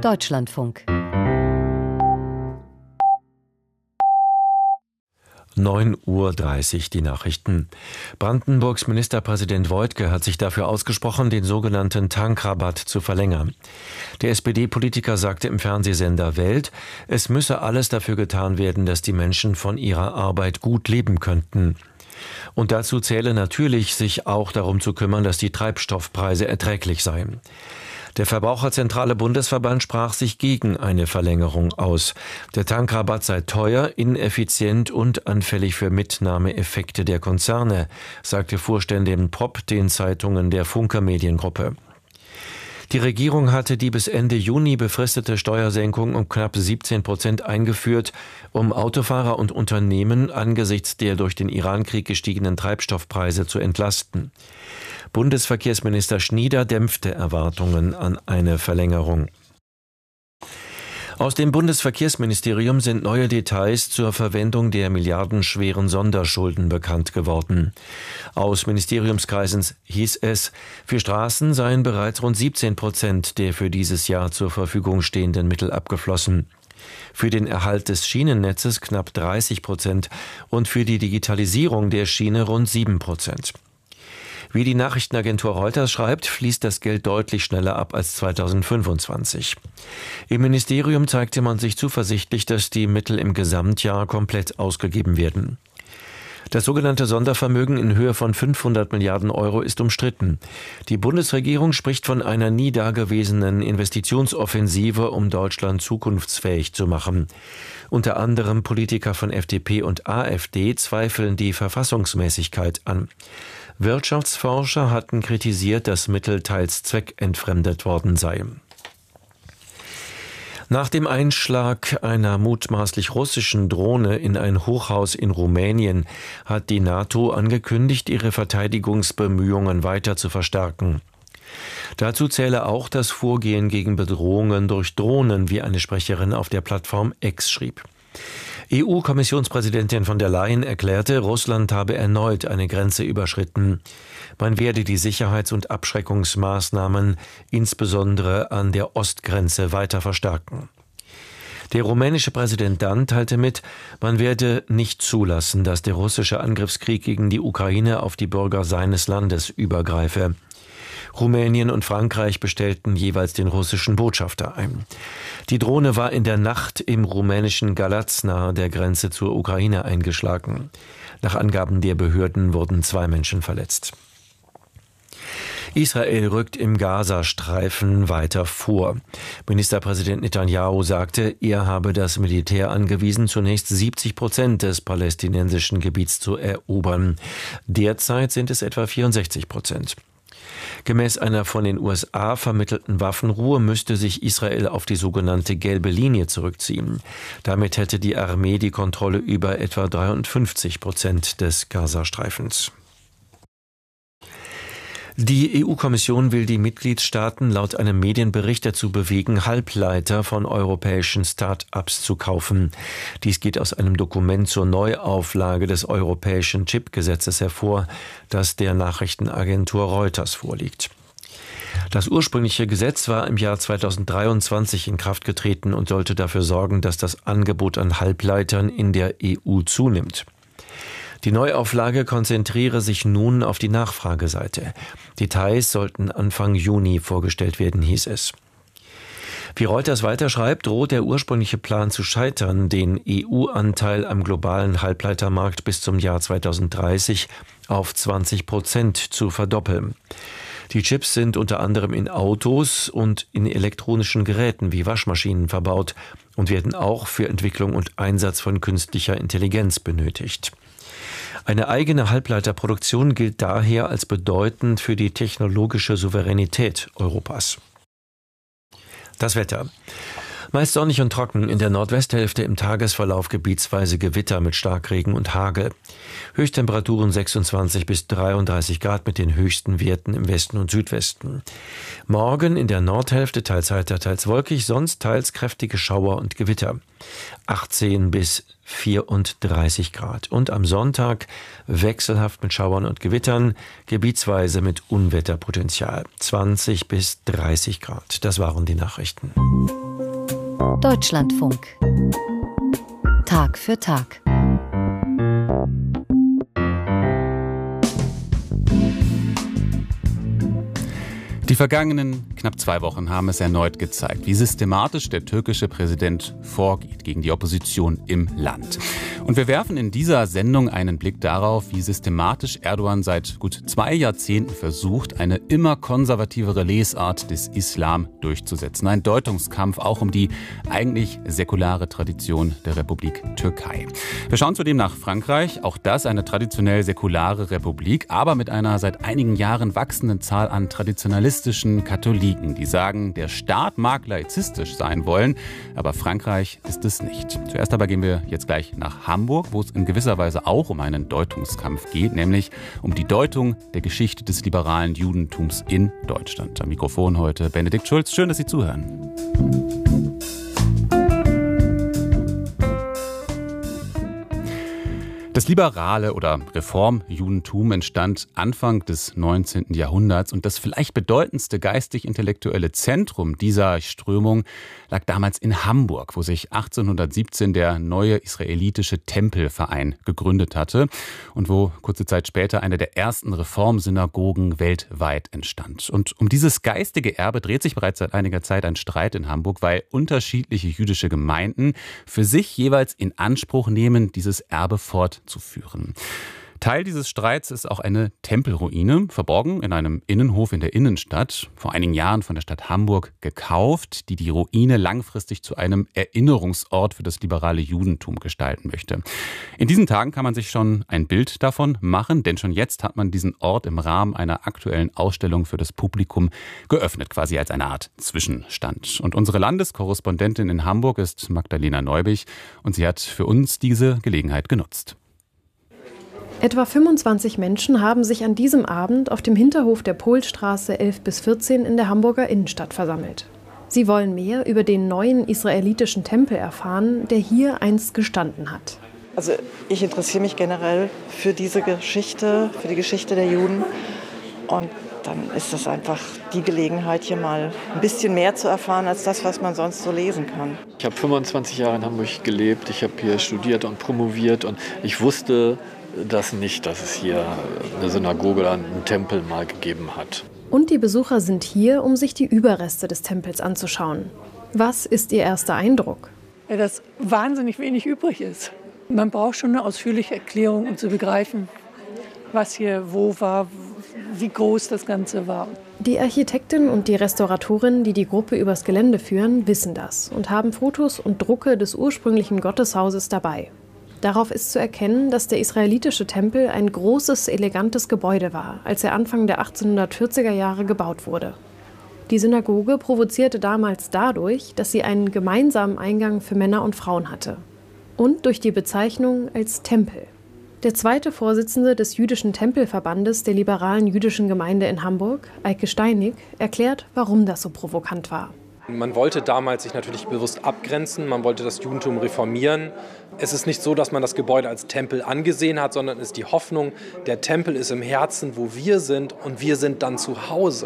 Deutschlandfunk. 9:30 Uhr die Nachrichten. Brandenburgs Ministerpräsident Woidke hat sich dafür ausgesprochen, den sogenannten Tankrabatt zu verlängern. Der SPD-Politiker sagte im Fernsehsender Welt, es müsse alles dafür getan werden, dass die Menschen von ihrer Arbeit gut leben könnten. Und dazu zähle natürlich, sich auch darum zu kümmern, dass die Treibstoffpreise erträglich seien. Der Verbraucherzentrale Bundesverband sprach sich gegen eine Verlängerung aus. Der Tankrabatt sei teuer, ineffizient und anfällig für Mitnahmeeffekte der Konzerne, sagte Vorständin Popp den Zeitungen der Funke Mediengruppe. Die Regierung hatte die bis Ende Juni befristete Steuersenkung um knapp 17% eingeführt, um Autofahrer und Unternehmen angesichts der durch den Irankrieg gestiegenen Treibstoffpreise zu entlasten. Bundesverkehrsminister Schnieder dämpfte Erwartungen an eine Verlängerung. Aus dem Bundesverkehrsministerium sind neue Details zur Verwendung der milliardenschweren Sonderschulden bekannt geworden. Aus Ministeriumskreisen hieß es, für Straßen seien bereits rund 17% der für dieses Jahr zur Verfügung stehenden Mittel abgeflossen. Für den Erhalt des Schienennetzes knapp 30% und für die Digitalisierung der Schiene rund 7%. Wie die Nachrichtenagentur Reuters schreibt, fließt das Geld deutlich schneller ab als 2025. Im Ministerium zeigte man sich zuversichtlich, dass die Mittel im Gesamtjahr komplett ausgegeben werden. Das sogenannte Sondervermögen in Höhe von 500 Milliarden Euro ist umstritten. Die Bundesregierung spricht von einer nie dagewesenen Investitionsoffensive, um Deutschland zukunftsfähig zu machen. Unter anderem Politiker von FDP und AfD zweifeln die Verfassungsmäßigkeit an. Wirtschaftsforscher hatten kritisiert, dass Mittel teils zweckentfremdet worden seien. Nach dem Einschlag einer mutmaßlich russischen Drohne in ein Hochhaus in Rumänien hat die NATO angekündigt, ihre Verteidigungsbemühungen weiter zu verstärken. Dazu zähle auch das Vorgehen gegen Bedrohungen durch Drohnen, wie eine Sprecherin auf der Plattform X schrieb. EU-Kommissionspräsidentin von der Leyen erklärte, Russland habe erneut eine Grenze überschritten. Man werde die Sicherheits- und Abschreckungsmaßnahmen insbesondere an der Ostgrenze weiter verstärken. Der rumänische Präsident dann teilte mit, man werde nicht zulassen, dass der russische Angriffskrieg gegen die Ukraine auf die Bürger seines Landes übergreife. Rumänien und Frankreich bestellten jeweils den russischen Botschafter ein. Die Drohne war in der Nacht im rumänischen Galați nahe der Grenze zur Ukraine eingeschlagen. Nach Angaben der Behörden wurden 2 Menschen verletzt. Israel rückt im Gazastreifen weiter vor. Ministerpräsident Netanyahu sagte, er habe das Militär angewiesen, zunächst 70% des palästinensischen Gebiets zu erobern. Derzeit sind es etwa 64%. Gemäß einer von den USA vermittelten Waffenruhe müsste sich Israel auf die sogenannte gelbe Linie zurückziehen. Damit hätte die Armee die Kontrolle über etwa 53% des Gazastreifens. Die EU-Kommission will die Mitgliedstaaten laut einem Medienbericht dazu bewegen, Halbleiter von europäischen Start-ups zu kaufen. Dies geht aus einem Dokument zur Neuauflage des europäischen Chipgesetzes hervor, das der Nachrichtenagentur Reuters vorliegt. Das ursprüngliche Gesetz war im Jahr 2023 in Kraft getreten und sollte dafür sorgen, dass das Angebot an Halbleitern in der EU zunimmt. Die Neuauflage konzentriere sich nun auf die Nachfrageseite. Details sollten Anfang Juni vorgestellt werden, hieß es. Wie Reuters weiterschreibt, droht der ursprüngliche Plan zu scheitern, den EU-Anteil am globalen Halbleitermarkt bis zum Jahr 2030 auf 20% zu verdoppeln. Die Chips sind unter anderem in Autos und in elektronischen Geräten wie Waschmaschinen verbaut und werden auch für Entwicklung und Einsatz von künstlicher Intelligenz benötigt. Eine eigene Halbleiterproduktion gilt daher als bedeutend für die technologische Souveränität Europas. Das Wetter. Meist sonnig und trocken, in der Nordwesthälfte im Tagesverlauf gebietsweise Gewitter mit Starkregen und Hagel. Höchsttemperaturen 26 bis 33 Grad mit den höchsten Werten im Westen und Südwesten. Morgen in der Nordhälfte teils heiter, teils wolkig, sonst teils kräftige Schauer und Gewitter. 18 bis 34 Grad. Und am Sonntag wechselhaft mit Schauern und Gewittern, gebietsweise mit Unwetterpotenzial. 20 bis 30 Grad. Das waren die Nachrichten. Deutschlandfunk. Tag für Tag. Die vergangenen knapp 2 Wochen haben es erneut gezeigt, wie systematisch der türkische Präsident vorgeht gegen die Opposition im Land. Und wir werfen in dieser Sendung einen Blick darauf, wie systematisch Erdogan seit gut 2 Jahrzehnten versucht, eine immer konservativere Lesart des Islam durchzusetzen. Ein Deutungskampf auch um die eigentlich säkulare Tradition der Republik Türkei. Wir schauen zudem nach Frankreich, auch das eine traditionell säkulare Republik, aber mit einer seit einigen Jahren wachsenden Zahl an traditionalistischen Katholiken, die sagen, der Staat mag laizistisch sein wollen, aber Frankreich ist es nicht. Zuerst aber gehen wir jetzt gleich nach Hamburg, wo es in gewisser Weise auch um einen Deutungskampf geht, nämlich um die Deutung der Geschichte des liberalen Judentums in Deutschland. Am Mikrofon heute Benedikt Schulz. Schön, dass Sie zuhören. Das liberale oder Reformjudentum entstand Anfang des 19. Jahrhunderts und das vielleicht bedeutendste geistig-intellektuelle Zentrum dieser Strömung lag damals in Hamburg, wo sich 1817 der neue israelitische Tempelverein gegründet hatte und wo kurze Zeit später eine der ersten Reformsynagogen weltweit entstand. Und um dieses geistige Erbe dreht sich bereits seit einiger Zeit ein Streit in Hamburg, weil unterschiedliche jüdische Gemeinden für sich jeweils in Anspruch nehmen, dieses Erbe fortzuführen. Teil dieses Streits ist auch eine Tempelruine, verborgen in einem Innenhof in der Innenstadt, vor einigen Jahren von der Stadt Hamburg gekauft, die Ruine langfristig zu einem Erinnerungsort für das liberale Judentum gestalten möchte. In diesen Tagen kann man sich schon ein Bild davon machen, denn schon jetzt hat man diesen Ort im Rahmen einer aktuellen Ausstellung für das Publikum geöffnet, quasi als eine Art Zwischenstand. Und unsere Landeskorrespondentin in Hamburg ist Magdalena Neubich und sie hat für uns diese Gelegenheit genutzt. Etwa 25 Menschen haben sich an diesem Abend auf dem Hinterhof der Polstraße 11-14 in der Hamburger Innenstadt versammelt. Sie wollen mehr über den neuen israelitischen Tempel erfahren, der hier einst gestanden hat. Also ich interessiere mich generell für diese Geschichte, für die Geschichte der Juden. Und dann ist das einfach die Gelegenheit, hier mal ein bisschen mehr zu erfahren, als das, was man sonst so lesen kann. Ich habe 25 Jahre in Hamburg gelebt, ich habe hier studiert und promoviert und ich wusste das nicht, dass es hier eine Synagoge oder einen Tempel mal gegeben hat. Und die Besucher sind hier, um sich die Überreste des Tempels anzuschauen. Was ist Ihr erster Eindruck? Ja, dass wahnsinnig wenig übrig ist. Man braucht schon eine ausführliche Erklärung, um zu begreifen, was hier wo war, wie groß das Ganze war. Die Architektin und die Restauratorin, die die Gruppe übers Gelände führen, wissen das und haben Fotos und Drucke des ursprünglichen Gotteshauses dabei. Darauf ist zu erkennen, dass der israelitische Tempel ein großes, elegantes Gebäude war, als er Anfang der 1840er Jahre gebaut wurde. Die Synagoge provozierte damals dadurch, dass sie einen gemeinsamen Eingang für Männer und Frauen hatte. Und durch die Bezeichnung als Tempel. Der zweite Vorsitzende des jüdischen Tempelverbandes der liberalen jüdischen Gemeinde in Hamburg, Eike Steinig, erklärt, warum das so provokant war. Man wollte damals sich natürlich bewusst abgrenzen, man wollte das Judentum reformieren. Es ist nicht so, dass man das Gebäude als Tempel angesehen hat, sondern es ist die Hoffnung, der Tempel ist im Herzen, wo wir sind und wir sind dann zu Hause.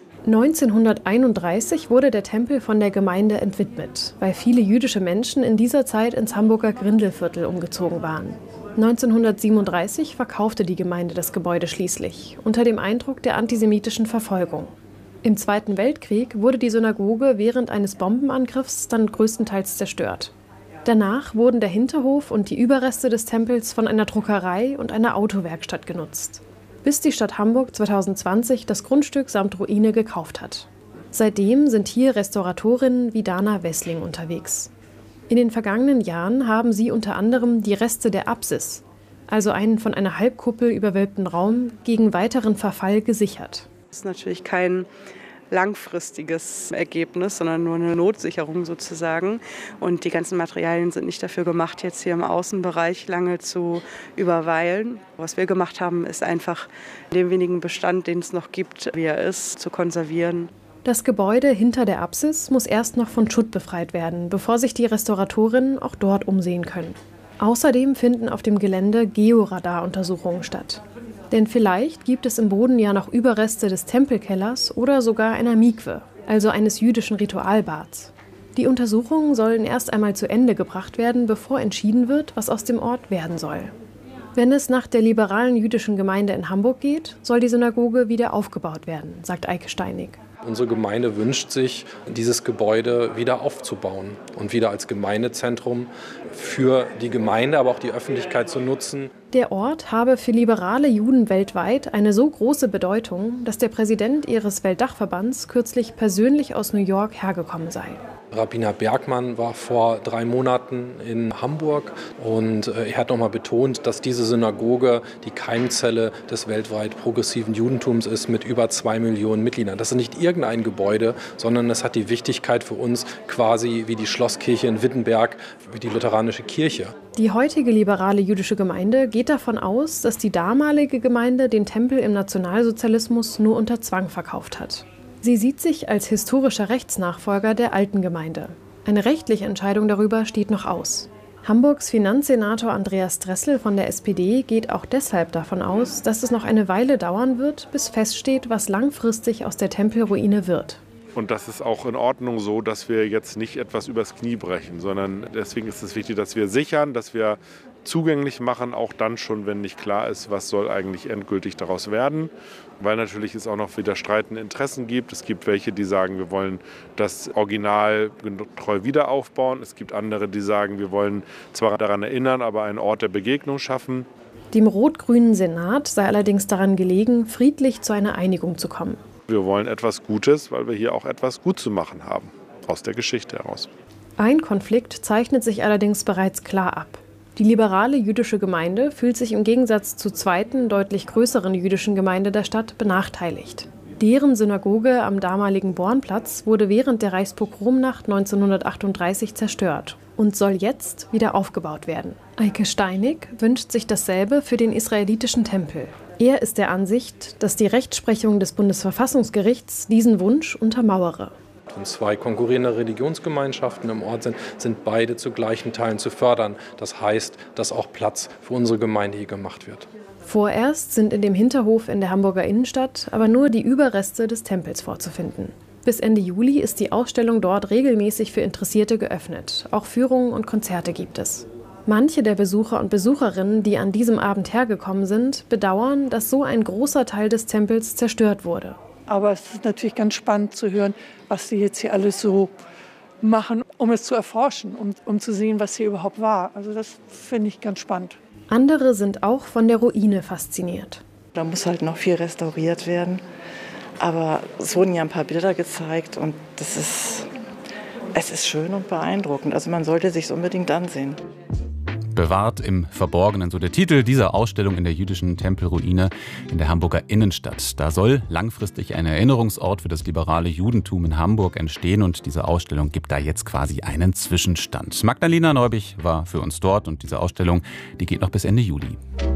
1931 wurde der Tempel von der Gemeinde entwidmet, weil viele jüdische Menschen in dieser Zeit ins Hamburger Grindelviertel umgezogen waren. 1937 verkaufte die Gemeinde das Gebäude schließlich, unter dem Eindruck der antisemitischen Verfolgung. Im Zweiten Weltkrieg wurde die Synagoge während eines Bombenangriffs dann größtenteils zerstört. Danach wurden der Hinterhof und die Überreste des Tempels von einer Druckerei und einer Autowerkstatt genutzt, bis die Stadt Hamburg 2020 das Grundstück samt Ruine gekauft hat. Seitdem sind hier Restauratorinnen wie Dana Wessling unterwegs. In den vergangenen Jahren haben sie unter anderem die Reste der Apsis, also einen von einer Halbkuppel überwölbten Raum, gegen weiteren Verfall gesichert. Das ist natürlich kein langfristiges Ergebnis, sondern nur eine Notsicherung sozusagen. Und die ganzen Materialien sind nicht dafür gemacht, jetzt hier im Außenbereich lange zu überweilen. Was wir gemacht haben, ist einfach den wenigen Bestand, den es noch gibt, wie er ist, zu konservieren. Das Gebäude hinter der Apsis muss erst noch von Schutt befreit werden, bevor sich die Restauratorinnen auch dort umsehen können. Außerdem finden auf dem Gelände Georadar-Untersuchungen statt. Denn vielleicht gibt es im Boden ja noch Überreste des Tempelkellers oder sogar einer Mikwe, also eines jüdischen Ritualbads. Die Untersuchungen sollen erst einmal zu Ende gebracht werden, bevor entschieden wird, was aus dem Ort werden soll. Wenn es nach der liberalen jüdischen Gemeinde in Hamburg geht, soll die Synagoge wieder aufgebaut werden, sagt Eike Steinig. Unsere Gemeinde wünscht sich, dieses Gebäude wieder aufzubauen und wieder als Gemeindezentrum für die Gemeinde, aber auch die Öffentlichkeit zu nutzen. Der Ort habe für liberale Juden weltweit eine so große Bedeutung, dass der Präsident ihres Weltdachverbands kürzlich persönlich aus New York hergekommen sei. Rabbiner Bergmann war vor 3 Monaten in Hamburg und er hat nochmal betont, dass diese Synagoge die Keimzelle des weltweit progressiven Judentums ist mit über 2 Millionen Mitgliedern. Das ist nicht irgendein Gebäude, sondern es hat die Wichtigkeit für uns quasi wie die Schlosskirche in Wittenberg, wie die lutheranische Kirche. Die heutige liberale jüdische Gemeinde geht davon aus, dass die damalige Gemeinde den Tempel im Nationalsozialismus nur unter Zwang verkauft hat. Sie sieht sich als historischer Rechtsnachfolger der alten Gemeinde. Eine rechtliche Entscheidung darüber steht noch aus. Hamburgs Finanzsenator Andreas Dressel von der SPD geht auch deshalb davon aus, dass es noch eine Weile dauern wird, bis feststeht, was langfristig aus der Tempelruine wird. Und das ist auch in Ordnung so, dass wir jetzt nicht etwas übers Knie brechen, sondern deswegen ist es wichtig, dass wir sichern, dass wir zugänglich machen, auch dann schon, wenn nicht klar ist, was soll eigentlich endgültig daraus werden. Weil natürlich es auch noch widerstreitende Interessen gibt. Es gibt welche, die sagen, wir wollen das Original treu wieder aufbauen. Es gibt andere, die sagen, wir wollen zwar daran erinnern, aber einen Ort der Begegnung schaffen. Dem rot-grünen Senat sei allerdings daran gelegen, friedlich zu einer Einigung zu kommen. Wir wollen etwas Gutes, weil wir hier auch etwas gut zu machen haben, aus der Geschichte heraus. Ein Konflikt zeichnet sich allerdings bereits klar ab. Die liberale jüdische Gemeinde fühlt sich im Gegensatz zur zweiten, deutlich größeren jüdischen Gemeinde der Stadt benachteiligt. Deren Synagoge am damaligen Bornplatz wurde während der Reichspogromnacht 1938 zerstört und soll jetzt wieder aufgebaut werden. Eike Steinig wünscht sich dasselbe für den israelitischen Tempel. Er ist der Ansicht, dass die Rechtsprechung des Bundesverfassungsgerichts diesen Wunsch untermauere. Wenn 2 konkurrierende Religionsgemeinschaften im Ort sind, sind beide zu gleichen Teilen zu fördern. Das heißt, dass auch Platz für unsere Gemeinde hier gemacht wird. Vorerst sind in dem Hinterhof in der Hamburger Innenstadt aber nur die Überreste des Tempels vorzufinden. Bis Ende Juli ist die Ausstellung dort regelmäßig für Interessierte geöffnet. Auch Führungen und Konzerte gibt es. Manche der Besucher und Besucherinnen, die an diesem Abend hergekommen sind, bedauern, dass so ein großer Teil des Tempels zerstört wurde. Aber es ist natürlich ganz spannend zu hören, was sie jetzt hier alles so machen, um es zu erforschen, um zu sehen, was hier überhaupt war. Also das finde ich ganz spannend. Andere sind auch von der Ruine fasziniert. Da muss halt noch viel restauriert werden. Aber es wurden ja ein paar Bilder gezeigt und es ist schön und beeindruckend. Also man sollte sich es unbedingt ansehen. Bewahrt im Verborgenen, so der Titel dieser Ausstellung in der jüdischen Tempelruine in der Hamburger Innenstadt. Da soll langfristig ein Erinnerungsort für das liberale Judentum in Hamburg entstehen und diese Ausstellung gibt da jetzt quasi einen Zwischenstand. Magdalena Neubich war für uns dort und diese Ausstellung, die geht noch bis Ende Juli.